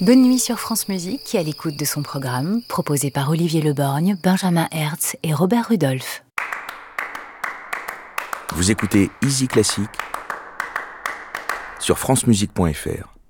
Bonne nuit sur France Musique, qui est à l'écoute de son programme, proposé par Olivier Leborgne, Benjamin Hertz et Robert Rudolph. Vous écoutez Easy Classic sur francemusique.fr.